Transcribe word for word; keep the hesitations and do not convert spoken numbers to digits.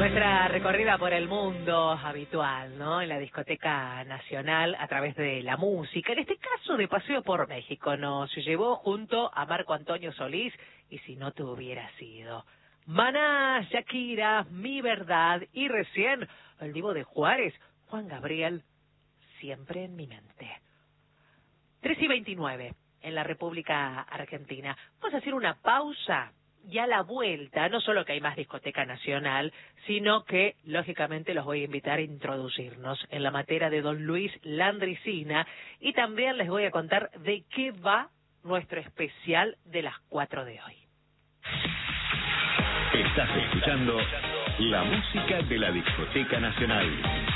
Nuestra recorrida por el mundo habitual, ¿no? En la discoteca nacional a través de la música. En este caso de Paseo por México nos llevó junto a Marco Antonio Solís y Si no te hubiera sido. Maná, Shakira, Mi Verdad y recién el Divo de Juárez, Juan Gabriel, Siempre en mi mente. tres y veintinueve en la República Argentina. Vamos a hacer una pausa. Y a la vuelta, no solo que hay más discoteca nacional, sino que, lógicamente, los voy a invitar a introducirnos en la materia de don Luis Landricina y también les voy a contar de qué va nuestro especial de las cuatro de hoy. Estás escuchando la música de la Discoteca Nacional.